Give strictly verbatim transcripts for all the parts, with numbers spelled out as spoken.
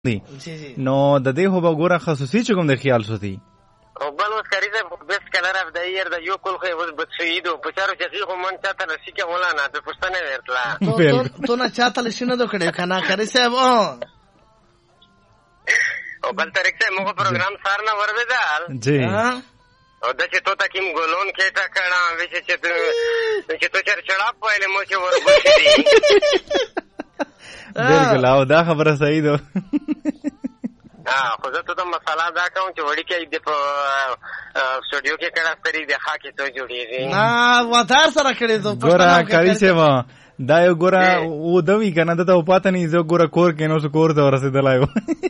نو د دې هو وګوره خصوصي چې کوم د خیال سوتي او بل اوس کاری ده بس کلر اف د ایر د یو کول خو اوس بد شهیدو په چارو چې خو من چاته رسی کې مولانا د پښتنه ورتلا تو نه چاته لشنه دو کړي کنه کاری صاحب او بل طریقې موږ پروګرام سار نه ورودل جی او د چې تو تکیم ګولون کې تا کړه وې چې چې تو چر چړاپ وایله مو چې ورغوښتي بالکل او دا خبره صحیح ده ها خو زه ته د مساله دا کوم چې وړي کې د سټوډیو کې کړه ستري د خاکې ته جوړیږي نا وادار سره کړی ته ګورا کاری سیوا دا یو ګورا و دوی کنه ته پاتې نه زه ګورا کور کې نو کور ته ورسېدلای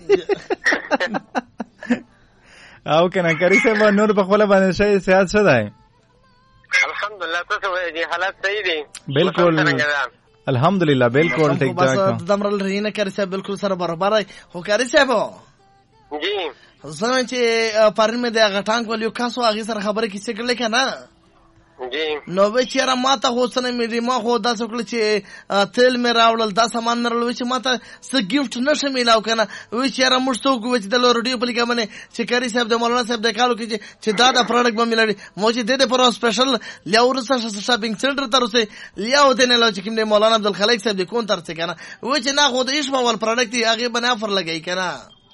او کنه کاری سیوا نور په خپل باندې شي صحت څه ده الحمدلله تاسو وایي حالات صحیح دي بالکل الحمدلله بالکل ٹھیک ٹھاک بس دمرل رینه کاری صاحب بالکل سره برابر هو کاری صاحب جی زه چې پرین مې د غټانګ ولیو کاسو هغه سره خبره کیسه کړل کنه جی نو به چیرې ماته هوڅنه مې ما خو دا څوکل چې تیل مې راوړل دا سامان نه راوړل چې ماته څه گیفت نشه میلاو کنه وی چیرې موږ څوک و چې د لوریډیو په لګا باندې چې کاری صاحب د مولانا صاحب د کالو کې چې دا د پروډکټ باندې لري مو چې د دې پر سپیشل لیاور سره شاپینګ سنټر تر اوسه لیاو د نه لو چې کوم د مولانا عبد الخالق صاحب د کون تر څه کنه و چې نه خو د هیڅ مول پروډکټ هغه باندې افر لګای کنه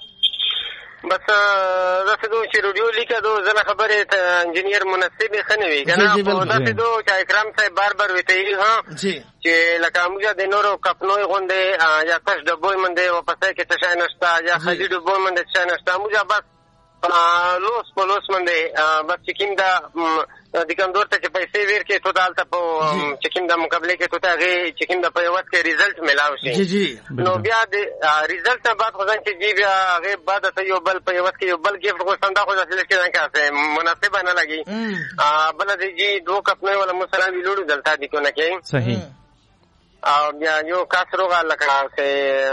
بس زه دو چې رادیو لیکه دو زنه خبره ته انجنیر مناسب خنوي کنه په داسې دو چې اکرام صاحب بار بار ویته ها چې لکه موږ د نورو کپنوي غونډه یا تاسو د بوی منده او پسې کې څه نشته یا خدي د بوی منده څه نشته موږ بس لوس په لوس منده بس چې کوم دا د کندور ته چې پیسې ورکې تو دالته په چې کوم د مقابله کې تو ته غي چې کوم د په وخت کې رزلټ ملاوي شي جی جی نو بیا د رزلټ نه بعد خو ځان چې جی بیا هغه بعد ته یو بل په وخت کې یو بل گیفت خو څنګه خو ځل کې نه کاسه مناسب نه لګي بل د جی دوه کپنه ولا مثلا ویلوړو دلته دي کو نه کې صحیح او بیا یو کاسرو غا لکه سه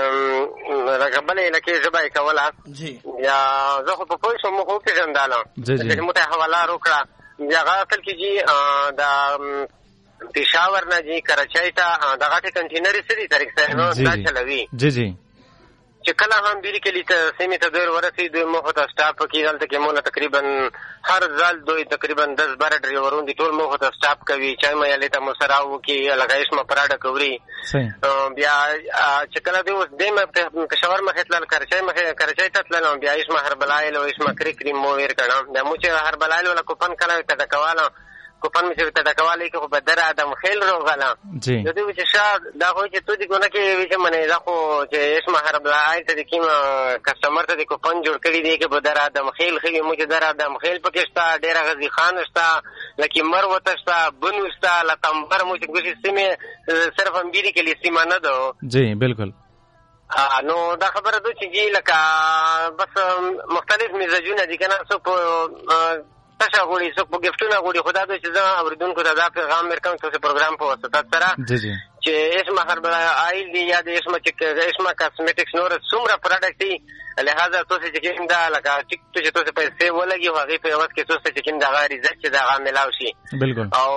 رغبلې لکه زبای کولا جی یا زه خو په پوه شم خو په ژونداله چې مته حواله وکړه بیا غاټل کې جی دا پېښور نه جی کراچۍ ته د غاټي کنټینر سری طریق سره نو دا چلوي جی جی چې کله هم بیري کې لیته سیمه ته ډیر ورسې دوی مخ ته سټاپ کې دلته کې مونږ تقریبا هر ځل دوی تقریبا دس بارہ ډرایورون دي ټول مخ ته سټاپ کوي چې مې لیته مسراو کې لګایش ما پراډه کوي بیا چې کله دوی اوس دیم په شاور مخه تل کراچۍ مخه کراچۍ ته تل بیا ایش ما هر بلایل او ایش ما کری کریم مو ور کړه دا مو چې هر بلایل ولا کوپن کله ته ډکواله کوپن مې چې ته ډکواله کې خو بدر ادم خیل روغلا جی د دې چې شاد دا خو چې تو دې ګونه کې چې منه دا خو چې ایش ما هر بلایل ته کوم کسٹمر ته کوپن جوړ کړی دی کې بدر ادم خیل خو مو چې در ادم خیل پکشتا ډیر غزي خان شتا لکه مر وتشتا بنوستا لتمبر مو چې ګوشي سیمه صرف هم بیري کې لیسیمه نه دو جی بالکل نو دا خبره ده چې جی لکه بس مختلف مزاجونه دي کنه څو په تاسو غوړي څو په گیفټونه غوړي خدا دې چې زه اوریدونکو ته دا پیغام ورکوم چې پروګرام په واسطه سره جی جی چې اسمه هربل آیل دی یا د اسمه چې اسمه کاسمیټکس نور څومره پروډکټ دي لہذا تاسو چې کوم دا لکه چې تاسو پیسې ولګي هغه په وخت کې تاسو چې کوم دا غاری ځکه چې دا ملاو شي بالکل او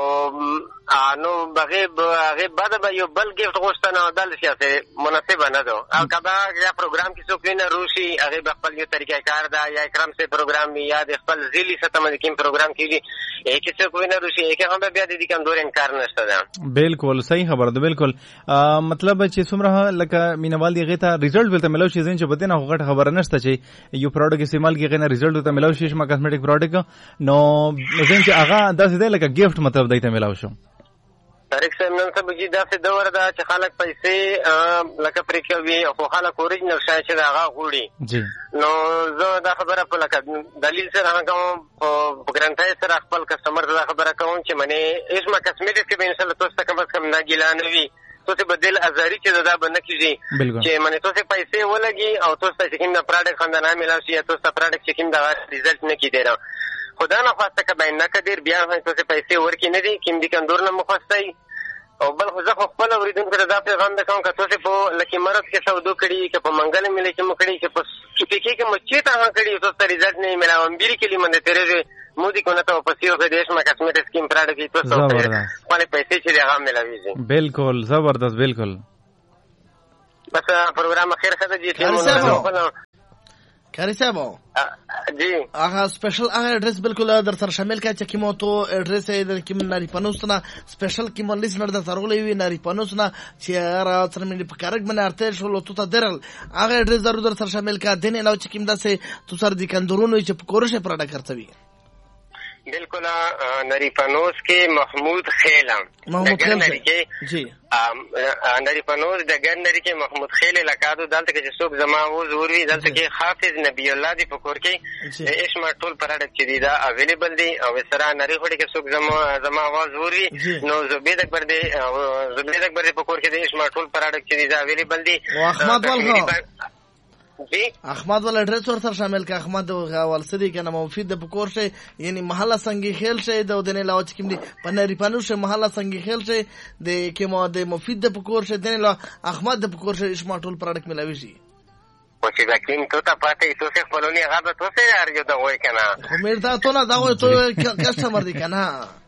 نو بغیر هغه بعد به یو بل گیفت غوښتنه دل شي مناسب نه ده او کدا یا پروګرام کې څوک نه روشي هغه خپل یو طریقې کار دا یا اکرام سے پروګرام یا د خپل ذیلی ستم د کوم پروګرام کې یک څوک نه روشي یک هم بیا د دې کوم دور انکار نشته ده بالکل صحیح خبر ده بالکل مطلب چې څومره لکه مینوال دی غیته ریزلټ ولته ملو شي زین چې بدنه غټ خبر نشته چې یو پروډکټ استعمال کې غنه ریزلټ ته ملو شي شما کاسمیټک پروډکټ نو زین چې هغه داسې دی لکه گیفت مطلب دایته ملو شو طریق سم نن سبا جی داسې دور ده چې خلک پیسې لکه پرې کوي او خلک اوریجنل شای چې هغه غوړي جی نو زه دا خبره په لکه دلیل سره هغه په ګرانټای سره خپل کسٹمر ته خبره کوم چې منه اسما کاسمیټک کې به ان شاء الله تاسو کم کم نه ګیلانه وي تاسو بدل ازاري چې دا بنه کیږي چې منه تاسو پیسې ولګي او تاسو چې کوم پروډکټ خندانه ملو شي تاسو پروډکټ چې کوم دا ریزلټ نه کیدای خدا نه خواسته کبه نه کدیر بیا هم تاسو پیسې ورکې نه دي کوم دي کندور نه مخستای او بل خو زه خپل اوریدونکو ته دا پیغام درکوم که تاسو په لکه مرض کې سودو کړی که په منګل ملي کې مو کړی چې په سپیکې کې مو چې تا کړی تاسو ریزلټ نه ملاوم بیري کې لمنه تیرې مودي کو نه ته په سیو کې دیش ما کاسمیټک سکیم پروډکټ تاسو خپل پیسې چې هغه ملاوي بالکل زبردست بالکل بس پروګرام اخر خدای دې کاری صاحب جی هغه سپیشل هغه ایڈریس بالکل در سره شامل کړه چې کومه تو ایڈریس د کوم ناری پنوستنه سپیشل کوم لیسنر د ترغلې وی ناری پنوستنه چې را تر مې په کارګ باندې ارته شو تو ته درل هغه ایڈریس ضرور در سره شامل کړه دنه نو چې کوم داسې تو سر د کندرونو چې په کورشه پراډا کوي بالکل نری پنوس کې محمود خیلم محمود خیل جی نری پنوس د ګنری کې محمود خیل لکادو دلته کې څوک زما و زوري دلته کې حافظ نبی الله دی پکور کې اسما ټول پراډکټ چې دی دا اویلیبل دی او سره نری خوري کې څوک زما زما आवाज زوري نو زبید اکبر دی زبید اکبر دی پکور کې د اسما ټول پراډکټ چې دی دا اویلیبل دی احمد والله جی احمد ول ایڈریس ور سره شامل کا احمد غوال سری کنه مفید د پکور شه یعنی محله څنګه خیل شه د دنه لا چې کوم دی پنری پانو شه محله څنګه خیل شه د کومه د مفید د پکور شه دنه لا احمد د پکور شه اسما ټول پروډکټ ملاوي شي او چې دا کیم ته تا پاتې تو څه خپلونی هغه ته څه ارجو دا وای کنه مې دا ته نه دا وای ته کسٹمر دی کنه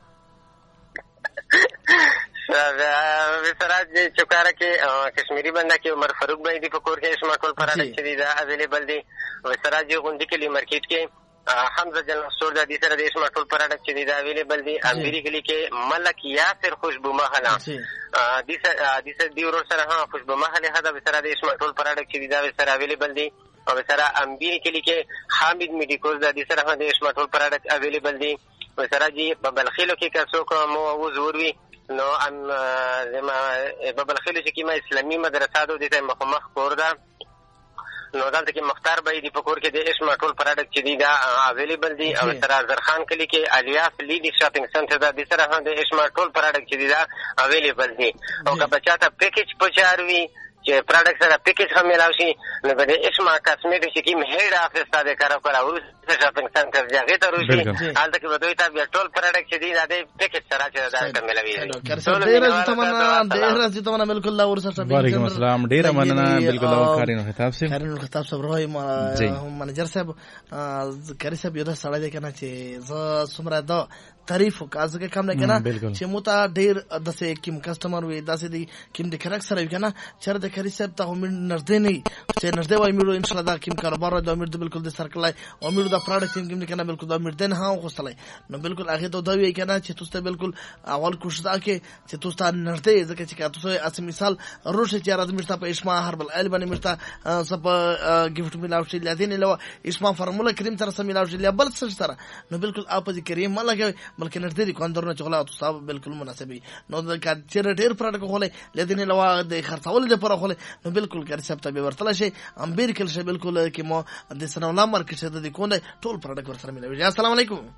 وسراج چوکاره کې کشمیری بنده کې عمر فاروق بھائی دی پکور کې اسما ټول پراډکټ چې دا اویلیبل دی وسراج غونډي کې مارکیټ کې حمزه جنرل سٹور دا دي سره د اسما ټول پراډکټ چې دا اویلیبل دی امبيري کې کې ملک یاسر خوشبو محله دي سره دي سره دی ورو سره خوشبو محله هدا وسره د اسما ټول پراډکټ چې دا وسره اویلیبل دی او وسره امبيري کې کې حامد میډیکوز دا دي سره د اسما ټول پراډکټ اویلیبل دی وسره جی ببلخیلو کې کسو کوم او زوروي نو ام زما ببلخیلو چې کیما اسلامي مدرسه د دې مخمخ کور ده نو دلته کې مختار بھائی دی پکور کې د اسما ټول پراډکټ چې دی دا اویلیبل دی او سره زرخان کلی کې الیاس لیډ شاپینګ سنټر دا د سره د اسما ټول پراډکټ چې دی دا اویلیبل دی او که بچاته پیکیج پچاروي چې پروډکټ سره پیکیج هم ملاوي شي نو د اسما کاسمیټک چې کوم هډ افیس ته کارو کړه او شاپینګ سنټر ځای ته روشي حالت کې بدوي ته بیا ټول پروډکټ چې دی د پیکیج سره چې دا ملاوي ډیر تمنا ډیر تمنا بالکل الله ورسره شاپینګ وعلیکم السلام ډیر مننه بالکل او کارینو خطاب سي کارینو خطاب صاحب روي منیجر صاحب کاری صاحب یو دا سړی دی کنه چې ز سمره دا تعریف وکړه چې کوم نه کنه چې مو ته ډیر د سې کیم کسٹمر وي داسې دی کیم د کرک سره کنه چر د کاری صاحب ته هم نږدې نه چې نږدې وای میرو ان شاء الله دا کیم کاروبار د امیر د بالکل د سرکلای او امیر د پروډکټ کیم کنه بالکل د امیر دن ها غوستلای نو بالکل هغه ته دا وی کنه چې تاسو بالکل اول کوشش دا کې چې تاسو ته نږدې ځکه چې تاسو اس مثال روشه چې راځي مرسته په اسما هربل ال باندې مرسته سپ گیفت ملاو شي لدین له اسما فرموله کریم تر سم ملاو شي بل څه سره نو بالکل اپ دې کریم ملګری بلکې نړدې کوندرونه چغلا تاسو بالکل مناسبي نو د کچره ډیر پروډکټ خولې لدین له د خرڅول د پر خولې نو بالکل کار ثبت به ورتل شي امبیر کل شي بالکل کې مو د سنولا مارکیټ ته د کوند ټول پروډکټ ورسره ملوي السلام علیکم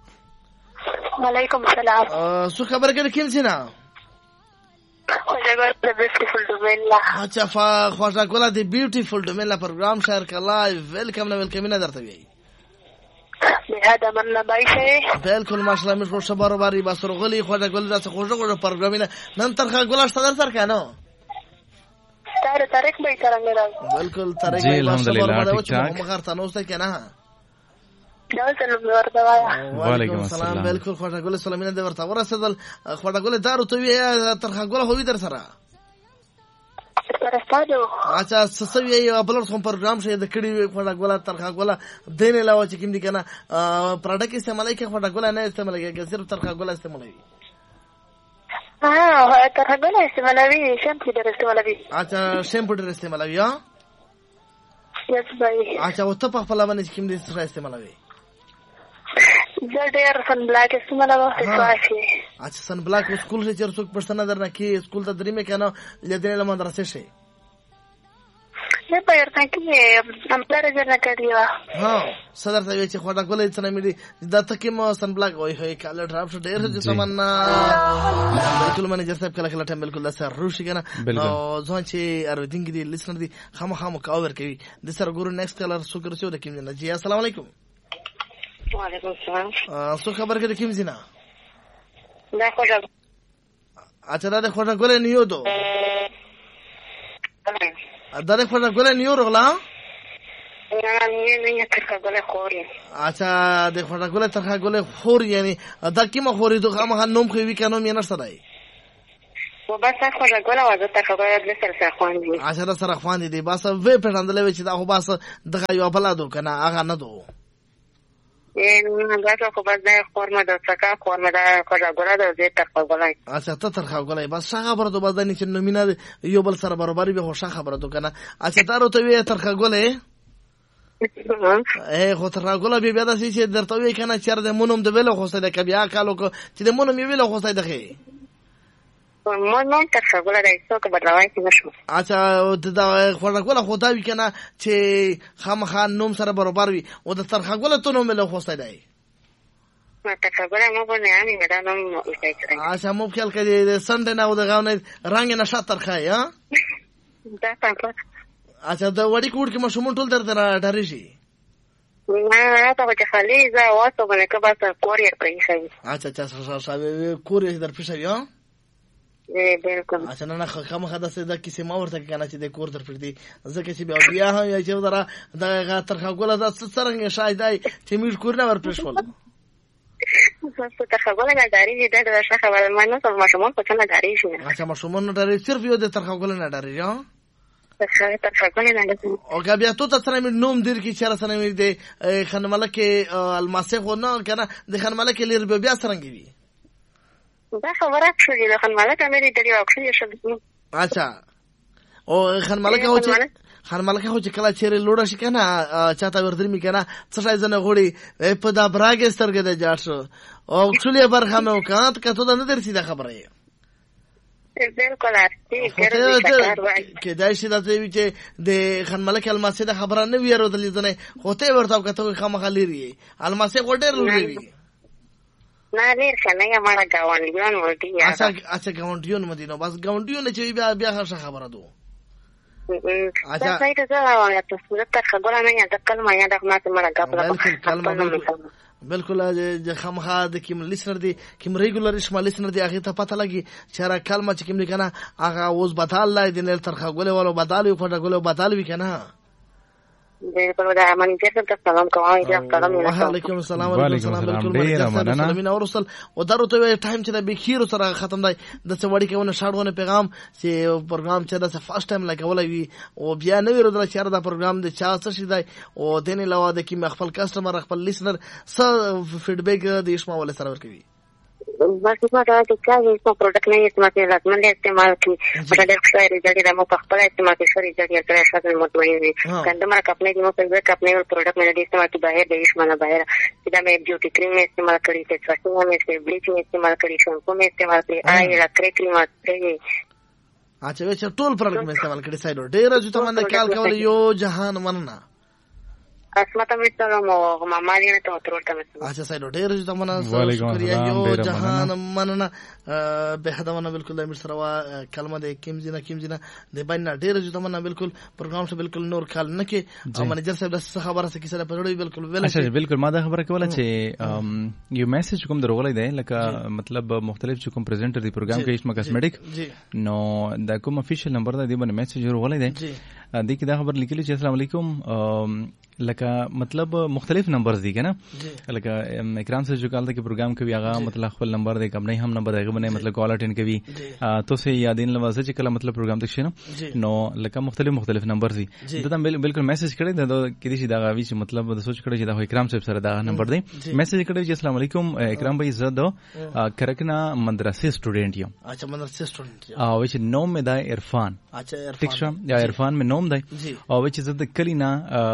وعلیکم السلام سو خبر کړه کیم سینا خوشاګل د بیوټیفل ډومینلا اچھا فا خوشاګل د بیوټیفل ډومینلا پروګرام شیر کلا ویلکم نو ویلکم نه درته وی بهدا من بایشه بالکل ماشاءالله مش خوشا بارو باری باسر غلی خوشاګل د خوشا خوشا پروګرام نه نن ترخه ګل شتر سر کنه تار تاریخ به ترنګ راو بالکل تاریخ جی الحمدلله ٹھیک ٹھاک مخر تاسو ته کنه دا سلام ورته وایا وعلیکم السلام بالکل خوشاګل سلامینه د ورته ورسېدل خوشاګل دارو ته وی ترخه ګل هوی در سره پرستادو اچھا سسوی یو بلر کوم پروګرام شه د کړي خوشاګل ترخه ګل دینه لا و چې کوم دي کنه پروډکټ استعمال کوي خوشاګل نه استعمال کوي صرف ترخه ګل استعمالوي ها ترخه ګل استعمالوي شیمپو در استعمالوي اچھا شیمپو در استعمالوي ها یس بھائی اچھا او ته په خپل باندې کوم دي سره استعمالوي زه ډېر سن بلاک استعمالوم تاسو اچھا سن بلاک سکول سے چر څوک پرسنه درنه کې سکول ته درې مې کنه لدین له مدرسې شي نه پیر تا کې امپلر جنا کړیوا ها صدر ته چې خواړه کولې څنګه مې د تکي مو سن بلاک وای هي کاله ډراپ شو ډېر چې تمنا بالکل منیجر صاحب کله کله ټیم بالکل سر روشي کنه نو ځان چې ار دینګ دي لیسنر دي خامخا مکاور کوي د سر ګورو نیکسټ کلر سو کرسو د کیم نه جی السلام علیکم وعلیکم السلام سو خبر کې کیم زینا دا خوشا اچھا دا خوشا ګولې نیو دو دا د خوشا ګولې نیو رغلا نه نه نه ترخه ګولې خوري اچھا د خوشا ګولې ترخه ګولې خور یعنی دا کیمه خوري دوه هم نوم خو وی کنو مې نه سره و بس خوږه ګوله و زه ترخګوله د سر سره خواندې اچھا د سره خواندې دی بس وې پیژندلې چې دا خو بس دغه یو بل ادو کنه هغه نه دو نه دا خو بس د خورمه د څکا خورمه د خوږه ګوله د زه ترخګوله اچھا ته ترخګوله بس څنګه خبره دو بس د نشه نومینه یو بل سره برابر به خوشا خبره دو کنه اچھا تاسو ته وې ترخګوله اے خو ترخګوله بیا د سې درته وې کنه چر د مونږ د ویلو خو څه د کبیا کالو چې د مونږ یې ویلو خو څه دغه مون مون ترخګوله د څوک بدلوي چې نشو اچھا د خورګوله خو دا وی کنه چې خامخا نوم سره برابر وي او د ترخګوله ته نوم له خو څه دی ترخګوله مو باندې امي مدا نوم وکړي اچھا مو خیال کړي د سند نه او د غاونه رنگ نه شاتر خای ها دا څنګه اچھا د وړي کوډ کې مشمول ټول درته ډاري شي نه تا چې خالي ز واسو باندې کبا سره کوریر پرې شي اچھا اچھا صاحب کوریر در پښه یو ای بالکل اچھا نه خامہ خدا سے د کیسه ما ورته کنه چې د کور در پړ دي ځکه چې بیا بیا هم چې درا د ترخګوله د څرنګ شاید دی چې میر کور نه ور پښول څه ترخګوله نه داري دې د شخه ول ما نه څه مشمول په څنګه داري شي اچھا مشمول نه داري صرف یو د ترخګوله نه داري ها ترخګوله نه داري او بیا ته تاسو نه نوم دیر کی چر سره مې د خان ملک الماسه خو نه کنه د خان ملک لیر بیا سرنګ وی دا خبره شوې د خان ملک امری د یو اکشن شو اچھا او خان ملک هو چې خان ملک هو چې کله چیرې لوړ شي کنه چاته ورته می کنه څه شای زنه غوړي په دا براګ سترګه د جاټ شو او ټولې برخه مې وکړه کته دا نه درسي دا خبره یې بالکل ارتي ګرځي کې دا شي دا چې د خان ملک الماسه د خبره نه ویرو دلې ځنه هوته ورته کته خامخا لري الماسه غوډر لري نه لیر کنه یا مالا گاونډیون ودی یا اچھا اچھا گاونډیون مدینه بس گاونډیون چې بیا بیا ښه خبره دو اچھا دا څه دا یا تاسو ته خبره نه یا د کلمه یا د خدمت مړه غاپله بالکل د خامخا د کوم لیسنر دی کوم ریګولر اسما لیسنر دی هغه ته پته لګي چې را کلمه چې کوم کنه هغه اوس بدل لای د نل ترخګوله ولو بدل وي فټګوله بدل وي کنه بالکل دا منیجر ته سلام کوم یا سلام علیکم السلام علیکم السلام بالکل سلامین او رسول او دروته ټایم چې د بخیر سره ختم دی د څوړی کېونه شاړونه پیغام چې پروګرام چې د فرست ټایم لګولای وي او بیا نو ورو در چیر دا پروګرام د چا څه شي دی او دنه لوا د کی خپل کسٹمر خپل لیسنر س فیډبیک د اسما ول سره ورکوي بس ما دا چې کله یو پروډکټ نه استعمال کړي لازم نه استعمال کړي په ډېر ښه ریزلټ د مو په خپل استعمال کې ښه ریزلټ ورکړي شاته مطمئن دي کله خپل دې مو په ځای خپل یو پروډکټ نه استعمال کړي بهر د اسما نه بهر دا مې بیوټي کریم استعمال کړي ته څه مې بلیچ استعمال کړي شامپو مې استعمال کړي آی لا کریم استعمال اچھا وچ ټول پروډکټ مې استعمال کړي سایډ ډېر چې تمنه کال کول یو جهان مننه اسمت میستلم او ماماری نه ته ترور ته اچھا سایډ ډېر چې تمنه شکریا یو جهان مننه به هداونه بالکل امیر سره وا کلمه د کیم جنا کیم جنا د باندې ډېر چې تمنه بالکل پروګرام ته بالکل نور کال نه کې او منیجر صاحب څه خبره څه کیسه په ډېر بالکل ویل اچھا بالکل ما دا خبره کوله چې یو میسج کوم درغلې دی لکه مطلب مختلف چې کوم پریزنټر دی پروګرام کې اسما کاسمیټک نو دا کوم افیشل نمبر دی باندې میسج ورغلې دی د کی دا خبر لیکلی چې السلام علیکم لکه مطلب مختلف نمبرز دي کنه لکه اکرام سے جو کال تک پروگرام کوي هغه مطلب خپل نمبر دی کم نه هم نمبر هغه باندې مطلب کال اٹینڈ کوي تو سه یادین لوازه چې کله مطلب پروگرام تک شنو نو لکه مختلف مختلف نمبرز دي دته بالکل میسج کړی دا کدي شي دا غوي چې مطلب د سوچ کړی چې دا اکرام صاحب سره دا نمبر دی میسج کړی چې السلام علیکم اکرام بھائی زه دو کرکنا مدرسې سټوډنټ یم اچھا مدرسې سټوډنټ او چې نوم مې دا عرفان اچھا عرفان یا عرفان مې نوم دی او چې زه د کلینا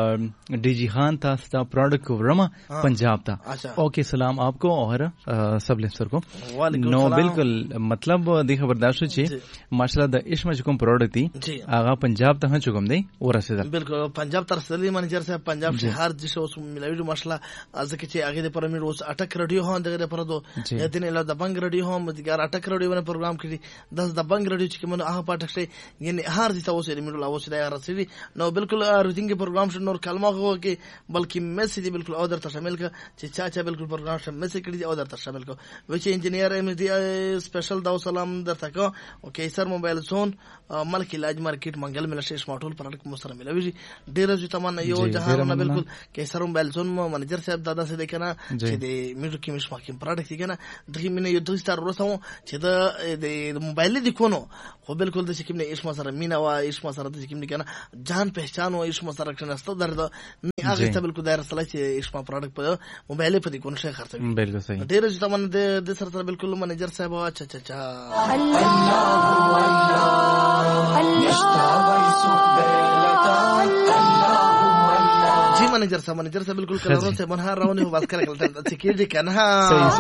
D G Khan था स्टा प्रोडक्ट रमा पंजाब था ओके सलाम आपको और सब लिस्टर को नो बिल्कुल मतलब दे खबरदार छे माशाल्लाह द इश्मा जो प्रोडक्ट थी आगा पंजाब ता चुकम दे और रसेदा बिल्कुल पंजाब तर सली मैनेजर से पंजाब से हर जिस उस मिलावी माशाल्लाह आज के आगे दे पर मी रोज अटक रेडियो हो दे पर दो या दिन ला दबंग रेडियो हो मदिगार अटक रेडियो ने प्रोग्राम की दस दबंग रेडियो के मन आहा पाटक से यानी हर जिस उस मी ला उस दे रसली नो बिल्कुल रिथिंग के प्रोग्राम से नोर कलमा هو کې بلکې میسج بالکل او درته شامل کا چې چا چا بالکل پروګرام شامل میسج کړی او درته شامل کو وچ انجینیر ایم ډي سپیشل دا سلام درته کو او کیسر موبایل زون ملک علاج مارکیټ منګل مل شیش ماټول پروډکټ مو سره ملوي ډیر ځو تمنا یو جهان بالکل کیسر موبایل زون منیجر صاحب دادا سره کنه چې د میډو کې مش ماکیم پروډکټ کنه دغه مینه یو دوه ستار ورسو چې د موبایل دی کونو خو بالکل د شکیم نه ایش ما سره مینا وا ایش ما سره د شکیم نه کنه جان پہچان و ایش ما سره کنه درد نه هغه ته بالکل دایر سره چې ایش ما پروډکټ په موبایل په دې کونو شي خرڅوي بالکل صحیح ډیر ځو تمنا د سره سره بالکل منیجر صاحب اچھا اچھا اچھا جی منیجر صاحب منیجر صاحب بالکل کلروں سے منہار راؤ نے بات کر کے سیکیورٹی کنا